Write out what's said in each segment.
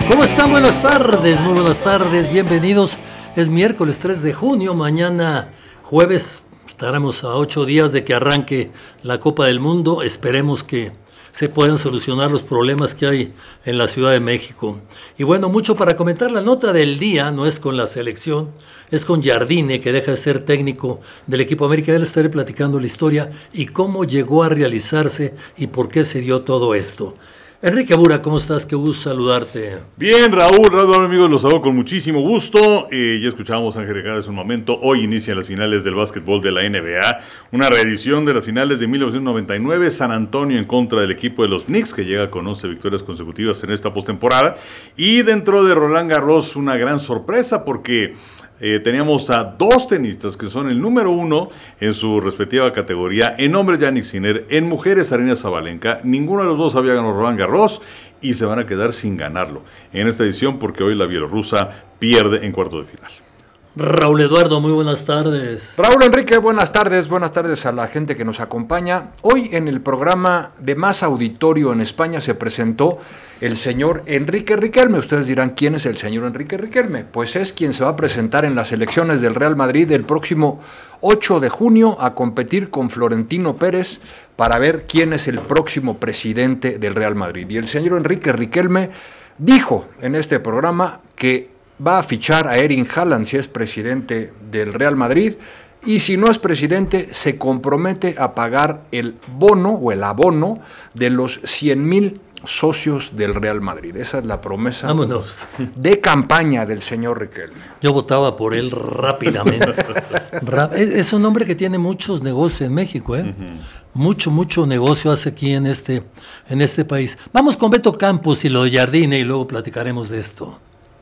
¿Cómo están? Muy buenas tardes, bienvenidos. Es miércoles 3 de junio, mañana jueves estaremos a 8 días de que arranque la Copa del Mundo. Esperemos que se puedan solucionar los problemas que hay en la Ciudad de México. Y bueno, mucho para comentar. La nota del día no es con la selección, es con Jardine, que deja de ser técnico del equipo América. Ya les estaré platicando la historia y cómo llegó a realizarse y por qué se dio todo esto. Enrique Bura, ¿cómo estás? Qué gusto saludarte. Bien, Raúl, amigos, los saludo con muchísimo gusto. Ya escuchábamos a Ángel Recarga hace un momento. Hoy inician las finales del básquetbol de la NBA. Una reedición de las finales de 1999. San Antonio en contra del equipo de los Knicks, que llega con 11 victorias consecutivas en esta postemporada. Y dentro de Roland Garros, una gran sorpresa porque teníamos a dos tenistas que son el número uno en su respectiva categoría. En hombres, Jannik Sinner; en mujeres, Aryna Sabalenka. Ninguno de los dos había ganado Roland Garros y se van a quedar sin ganarlo en esta edición porque hoy la bielorrusa pierde en cuarto de final. Raúl Eduardo, muy buenas tardes. Raúl Enrique, buenas tardes a la gente que nos acompaña. Hoy en el programa de más auditorio en España se presentó el señor Enrique Riquelme. Ustedes dirán, ¿quién es el señor Enrique Riquelme? Pues es quien se va a presentar en las elecciones del Real Madrid el próximo 8 de junio a competir con Florentino Pérez para ver quién es el próximo presidente del Real Madrid. Y el señor Enrique Riquelme dijo en este programa que va a fichar a Erling Haaland si es presidente del Real Madrid, y si no es presidente se compromete a pagar el bono o el abono de los 100,000 socios del Real Madrid. Esa es la promesa de campaña del señor Riquelme. Yo votaba por él rápidamente. Es un hombre que tiene muchos negocios en México, ¿eh? Uh-huh. Mucho negocio hace aquí en este país. Vamos con Beto Campos y lo de Jardine y luego platicaremos de esto.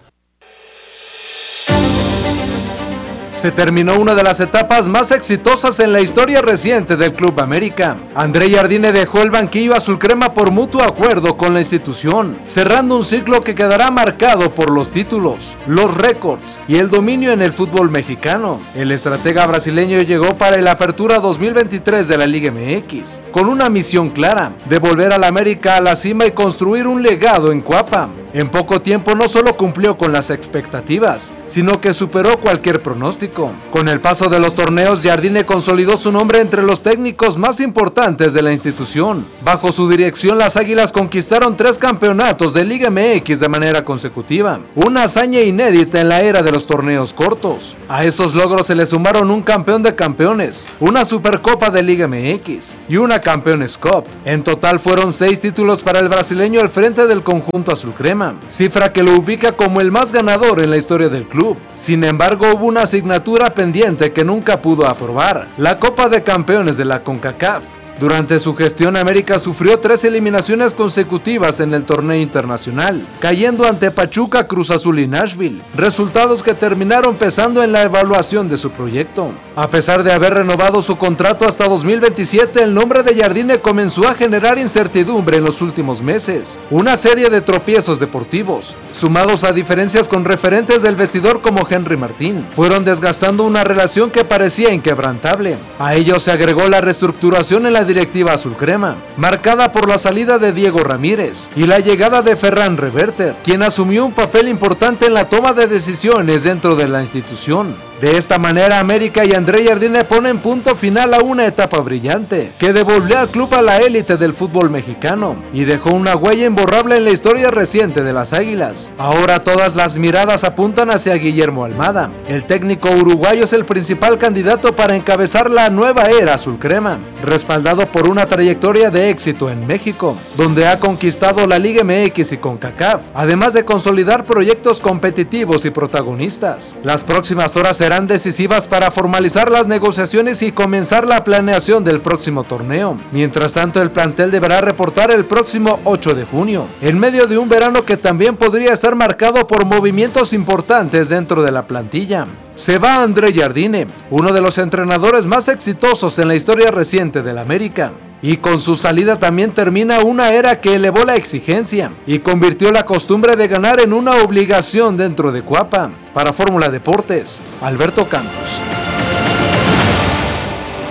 Se terminó una de las etapas más exitosas en la historia reciente del Club América. André Jardine dejó el banquillo azulcrema por mutuo acuerdo con la institución, cerrando un ciclo que quedará marcado por los títulos, los récords y el dominio en el fútbol mexicano. El estratega brasileño llegó para el Apertura 2023 de la Liga MX, con una misión clara: devolver al América a la cima y construir un legado en Cuapa. En poco tiempo no solo cumplió con las expectativas, sino que superó cualquier pronóstico. Con el paso de los torneos, Jardine consolidó su nombre entre los técnicos más importantes de la institución. Bajo su dirección, las Águilas conquistaron 3 campeonatos de Liga MX de manera consecutiva, una hazaña inédita en la era de los torneos cortos. A esos logros se le sumaron un campeón de campeones, una Supercopa de Liga MX y una Campeones Cup. En total fueron 6 títulos para el brasileño al frente del conjunto azulcrema, cifra que lo ubica como el más ganador en la historia del club. Sin embargo, hubo una asignatura pendiente que nunca pudo aprobar: la Copa de Campeones de la CONCACAF. Durante su gestión, América sufrió 3 eliminaciones consecutivas en el torneo internacional, cayendo ante Pachuca, Cruz Azul y Nashville, resultados que terminaron pesando en la evaluación de su proyecto. A pesar de haber renovado su contrato hasta 2027, el nombre de Jardine comenzó a generar incertidumbre en los últimos meses. Una serie de tropiezos deportivos, sumados a diferencias con referentes del vestidor como Henry Martín, fueron desgastando una relación que parecía inquebrantable. A ello se agregó la reestructuración en la directiva azulcrema, marcada por la salida de Diego Ramírez y la llegada de Ferran Reverter, quien asumió un papel importante en la toma de decisiones dentro de la institución. De esta manera, América y André Jardine ponen punto final a una etapa brillante, que devolvió al club a la élite del fútbol mexicano y dejó una huella imborrable en la historia reciente de las Águilas. Ahora todas las miradas apuntan hacia Guillermo Almada. El técnico uruguayo es el principal candidato para encabezar la nueva era azulcrema, respaldado por una trayectoria de éxito en México, donde ha conquistado la Liga MX y CONCACAF, además de consolidar proyectos competitivos y protagonistas. Las próximas horas serán decisivas para formalizar las negociaciones y comenzar la planeación del próximo torneo. Mientras tanto, el plantel deberá reportar el próximo 8 de junio, en medio de un verano que también podría estar marcado por movimientos importantes dentro de la plantilla. Se va André Jardine, uno de los entrenadores más exitosos en la historia reciente del América. Y con su salida también termina una era que elevó la exigencia y convirtió la costumbre de ganar en una obligación dentro de Cuapa. Para Fórmula Deportes, Alberto Campos.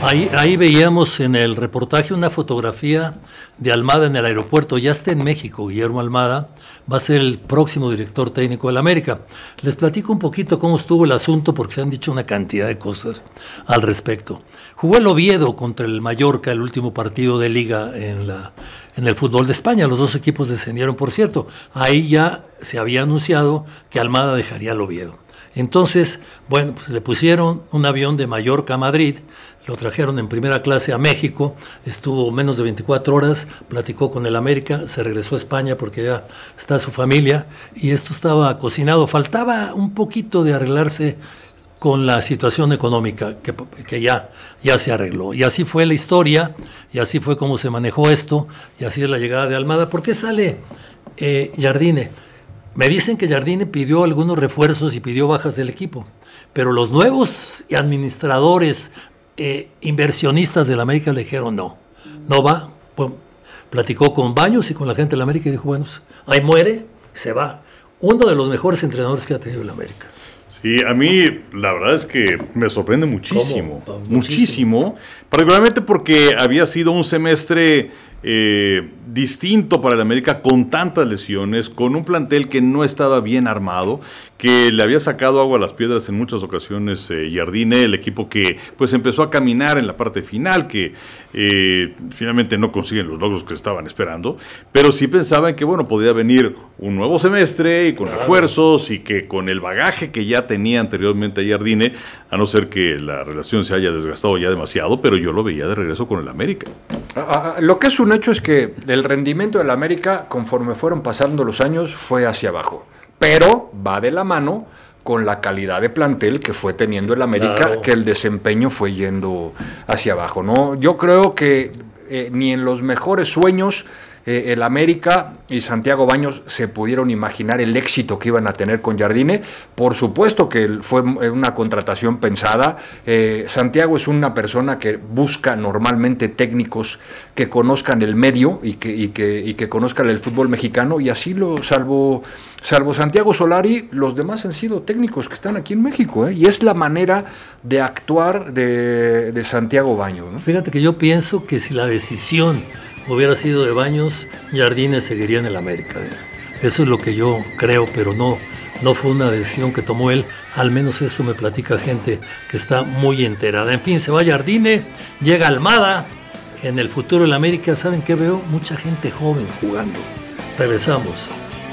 Ahí veíamos en el reportaje una fotografía de Almada en el aeropuerto. Ya está en México, Guillermo Almada, va a ser el próximo director técnico del América. Les platico un poquito cómo estuvo el asunto porque se han dicho una cantidad de cosas al respecto. Jugó el Oviedo contra el Mallorca, el último partido de liga en el fútbol de España. Los dos equipos descendieron, por cierto. Ahí ya se había anunciado que Almada dejaría el Oviedo. Entonces, bueno, pues le pusieron un avión de Mallorca a Madrid, lo trajeron en primera clase a México, estuvo menos de 24 horas, platicó con el América, se regresó a España porque ya está su familia y esto estaba cocinado. Faltaba un poquito de arreglarse con la situación económica que ya se arregló. Y así fue la historia, y así fue como se manejó esto, y así es la llegada de Almada. ¿Por qué sale Jardine? Me dicen que Jardine pidió algunos refuerzos y pidió bajas del equipo, pero los nuevos administradores, inversionistas de la América le dijeron no va. Pues, platicó con Baños y con la gente de la América y dijo, bueno, ahí muere, se va. Uno de los mejores entrenadores que ha tenido la América. Sí, a mí la verdad es que me sorprende muchísimo, muchísimo, particularmente porque había sido un semestre distinto para el América, con tantas lesiones, con un plantel que no estaba bien armado, que le había sacado agua a las piedras en muchas ocasiones Jardine, el equipo que pues empezó a caminar en la parte final, que finalmente no consiguen los logros que estaban esperando, pero sí pensaban que bueno, podía venir un nuevo semestre y con refuerzos y que con el bagaje que ya tenía anteriormente Jardine, a no ser que la relación se haya desgastado ya demasiado, pero yo lo veía de regreso con el América. Lo que es un hecho es que el rendimiento del América, conforme fueron pasando los años, fue hacia abajo. Pero va de la mano con la calidad de plantel que fue teniendo el América, claro, que el desempeño fue yendo hacia abajo, ¿no? Yo creo que ni en los mejores sueños el América y Santiago Baños se pudieron imaginar el éxito que iban a tener con Jardine. Por supuesto que fue una contratación pensada. Santiago es una persona que busca normalmente técnicos que conozcan el medio y que conozcan el fútbol mexicano, y así salvo Santiago Solari, los demás han sido técnicos que están aquí en México, y es la manera de actuar de Santiago Baños, ¿no? Fíjate que yo pienso que si la decisión hubiera sido de Baños, Jardine seguiría en el América. Eso es lo que yo creo, pero no fue una decisión que tomó él. Al menos eso me platica gente que está muy enterada. En fin, se va Jardine, llega Almada. En el futuro del América, ¿saben qué veo? Mucha gente joven jugando. Regresamos.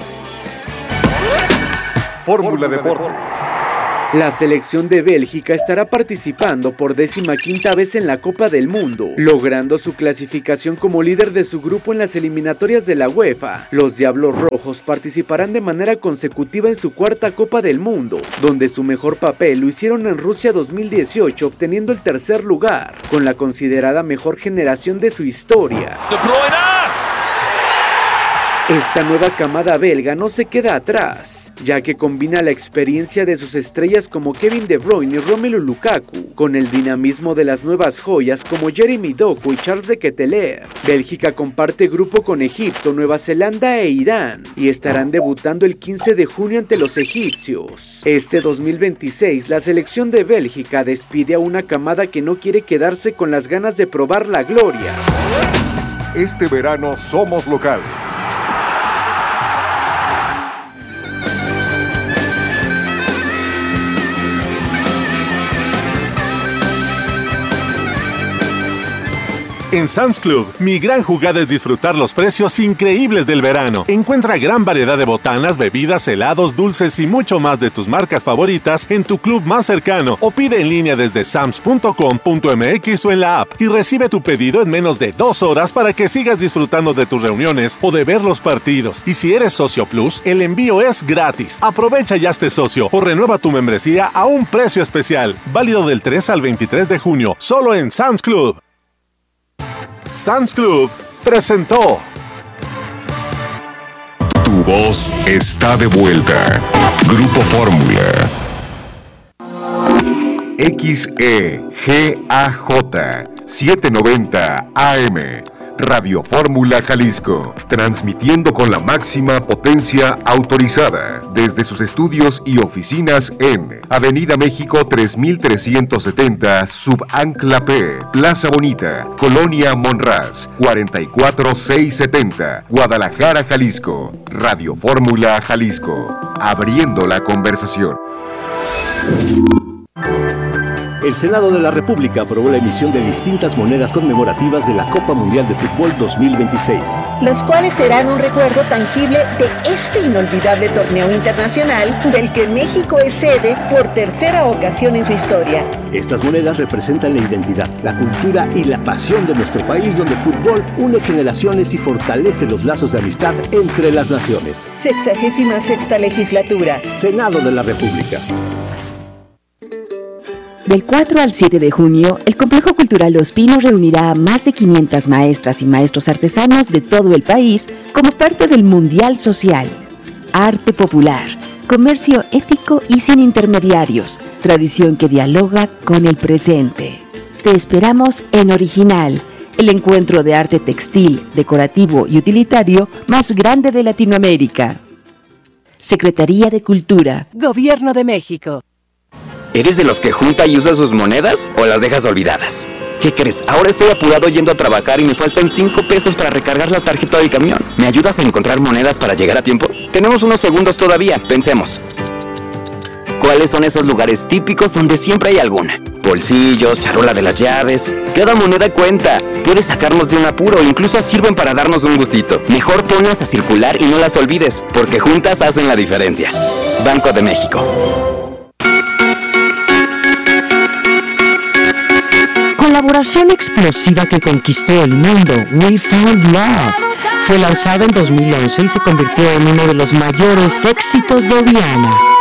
Fórmula Deportes. La selección de Bélgica estará participando por 15ª vez en la Copa del Mundo, logrando su clasificación como líder de su grupo en las eliminatorias de la UEFA. Los Diablos Rojos participarán de manera consecutiva en su 4ª Copa del Mundo, donde su mejor papel lo hicieron en Rusia 2018, obteniendo el 3er lugar, con la considerada mejor generación de su historia. Esta nueva camada belga no se queda atrás, ya que combina la experiencia de sus estrellas como Kevin De Bruyne y Romelu Lukaku, con el dinamismo de las nuevas joyas como Jeremy Doku y Charles de Ketelaere. Bélgica comparte grupo con Egipto, Nueva Zelanda e Irán, y estarán debutando el 15 de junio ante los egipcios. Este 2026, la selección de Bélgica despide a una camada que no quiere quedarse con las ganas de probar la gloria. Este verano somos locales. En Sam's Club, mi gran jugada es disfrutar los precios increíbles del verano. Encuentra gran variedad de botanas, bebidas, helados, dulces y mucho más de tus marcas favoritas en tu club más cercano, o pide en línea desde sams.com.mx o en la app y recibe tu pedido en menos de 2 horas para que sigas disfrutando de tus reuniones o de ver los partidos. Y si eres Socio Plus, el envío es gratis. Aprovecha ya este socio o renueva tu membresía a un precio especial, válido del 3 al 23 de junio, solo en Sam's Club. Sam's Club presentó. Tu voz está de vuelta. Grupo Fórmula. XEGAJ 790 AM. Radio Fórmula Jalisco. Transmitiendo con la máxima potencia autorizada. desde sus estudios y oficinas en Avenida México 3370, Subancla P, Plaza Bonita, Colonia Monraz, 44670, Guadalajara, Jalisco. Radio Fórmula Jalisco, abriendo la conversación. El Senado de la República aprobó la emisión de distintas monedas conmemorativas de la Copa Mundial de Fútbol 2026. Las cuales serán un recuerdo tangible de este inolvidable torneo internacional del que México es sede por tercera ocasión en su historia. Estas monedas representan la identidad, la cultura y la pasión de nuestro país, donde el fútbol une generaciones y fortalece los lazos de amistad entre las naciones. 66ª legislatura. Senado de la República. Del 4 al 7 de junio, el Complejo Cultural Los Pinos reunirá a más de 500 maestras y maestros artesanos de todo el país como parte del Mundial Social. Arte popular, comercio ético y sin intermediarios, tradición que dialoga con el presente. Te esperamos en Original, el encuentro de arte textil, decorativo y utilitario más grande de Latinoamérica. Secretaría de Cultura. Gobierno de México. ¿Eres de los que junta y usa sus monedas o las dejas olvidadas? ¿Qué crees? Ahora estoy apurado yendo a trabajar y me faltan 5 pesos para recargar la tarjeta del camión. ¿Me ayudas a encontrar monedas para llegar a tiempo? Tenemos unos segundos todavía, pensemos. ¿Cuáles son esos lugares típicos donde siempre hay alguna? Bolsillos, charola de las llaves. Cada moneda cuenta. Puede sacarnos de un apuro o incluso sirven para darnos un gustito. Mejor ponlas a circular y no las olvides, porque juntas hacen la diferencia. Banco de México. Colaboración explosiva que conquistó el mundo, We Found Love. Fue lanzado en 2011 y se convirtió en uno de los mayores éxitos de Rihanna.